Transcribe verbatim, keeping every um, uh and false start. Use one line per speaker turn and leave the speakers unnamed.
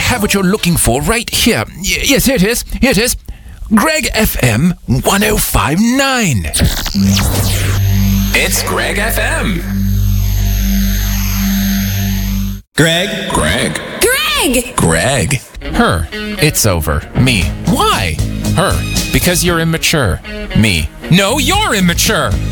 have what you're looking for right here. Y- yes, here it is. Here it is. Greg F M one oh five point nine.
It's Greg F M.
Greg?
Greg.
Greg!
Greg.
Her. It's over. Me. Why? Her. Because you're immature. Me. No, you're immature.